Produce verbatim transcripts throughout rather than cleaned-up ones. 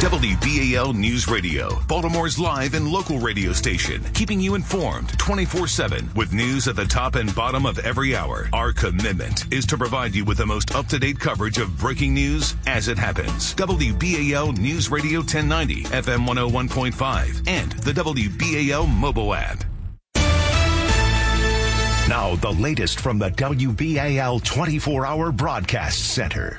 W B A L News Radio, Baltimore's live and local radio station, keeping you informed twenty-four seven with news at the top and bottom of every hour. Our commitment is to provide you with the most up-to-date coverage of breaking news as it happens. W B A L News Radio ten ninety, F M one oh one point five, and the W B A L mobile app. Now, the latest from the W B A L twenty-four hour Broadcast Center.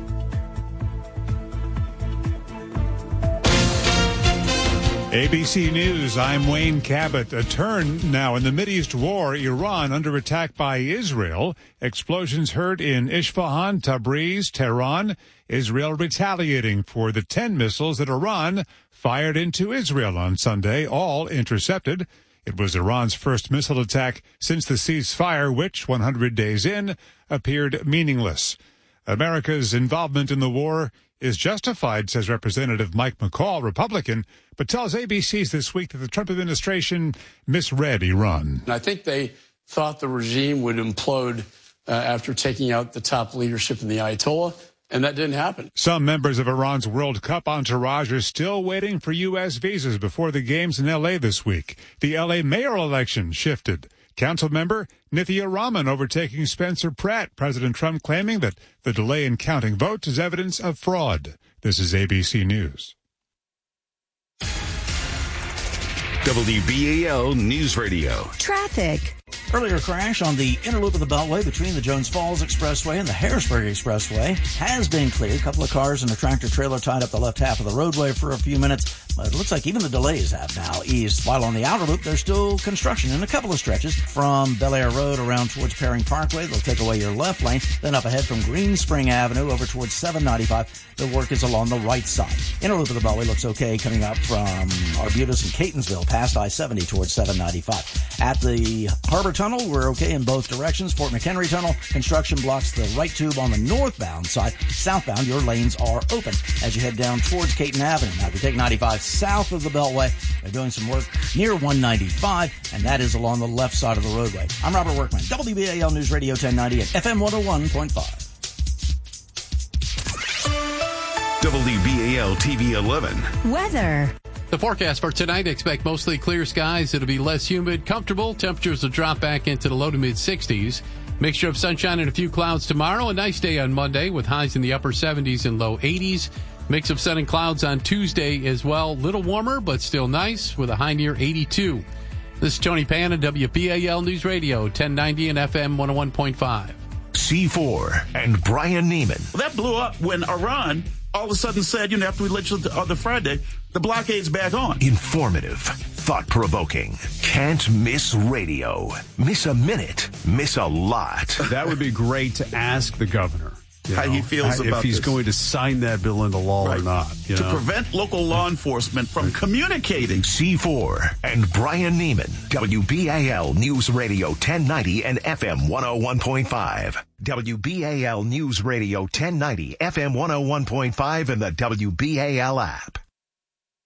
A B C News, I'm Wayne Cabot. A turn now in the Mideast war, Iran under attack by Israel. Explosions heard in Isfahan, Tabriz, Tehran. Israel retaliating for the ten missiles that Iran fired into Israel on Sunday, all intercepted. It was Iran's first missile attack since the ceasefire, which, one hundred days in, appeared meaningless. America's involvement in the war is justified, says Representative Mike McCall, Republican, but tells A B C's This Week that the Trump administration misread Iran. I think they thought the regime would implode uh, after taking out the top leadership in the Ayatollah, and that didn't happen. Some members of Iran's World Cup entourage are still waiting for U S visas before the games in L A this week. The L A mayoral election shifted. Council member Nithya Raman overtaking Spencer Pratt. President Trump claiming that the delay in counting votes is evidence of fraud. This is A B C News. W B A L News Radio. Traffic. Earlier crash on the inner loop of the Beltway between the Jones Falls Expressway and the Harrisburg Expressway has been cleared. A couple of cars and a tractor trailer tied up the left half of the roadway for a few minutes. But it looks like even the delays have now eased. While on the outer loop, there's still construction in a couple of stretches. From Bel Air Road around towards Paring Parkway, they'll take away your left lane. Then up ahead from Green Spring Avenue over towards seven ninety-five, the work is along the right side. Inner loop of the Beltway looks okay coming up from Arbutus and Catonsville past I seventy towards seven ninety-five. At the Harbor Tunnel, we're okay in both directions. Fort McHenry Tunnel, construction blocks the right tube on the northbound side. Southbound, your lanes are open as you head down towards Caton Avenue. Now, if you take ninety-five south of the Beltway, they're doing some work near one ninety-five, and that is along the left side of the roadway. I'm Robert Workman, W B A L News Radio ten ninety and F M one oh one point five. W B A L T V eleven. Weather. The forecast for tonight, expect mostly clear skies. It'll be less humid, comfortable. Temperatures will drop back into the low to mid sixties. Mixture of sunshine and a few clouds tomorrow. A nice day on Monday with highs in the upper seventies and low eighties. Mix of sun and clouds on Tuesday as well. Little warmer, but still nice with a high near eighty-two. This is Tony Pan and W B A L News Radio, ten ninety and F M one oh one point five. C four and Brian Neiman. Well, that blew up when Iran all of a sudden said, you know, after we elected on the Friday, the blockade's back on. Informative, thought-provoking, can't miss radio. Miss a minute, miss a lot. That would be great to ask the governor. You how know, he feels if about he's this. going to sign that bill into law right. or not. You to know? prevent local law enforcement from communicating. C four and Brian Neiman. W B A L News Radio ten ninety and F M one oh one point five. W B A L News Radio ten ninety, F M one oh one point five, and the W B A L app.